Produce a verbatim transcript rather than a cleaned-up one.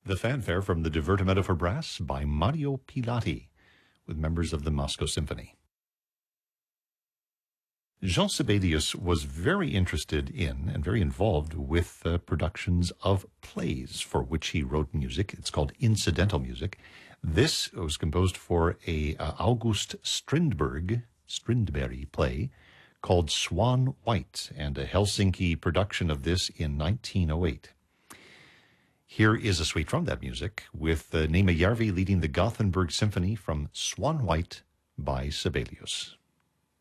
The fanfare from the Divertimento for Brass by Mario Pilati, with members of the Moscow Symphony. Jean Sibelius was very interested in and very involved with uh, productions of plays for which he wrote music. It's called incidental music. This was composed for a uh, August Strindberg, Strindberg play called Swan White, and a Helsinki production of this in nineteen oh eight. Here is a suite from that music, with uh, Neema Järvi leading the Gothenburg Symphony from Swan White by Sibelius.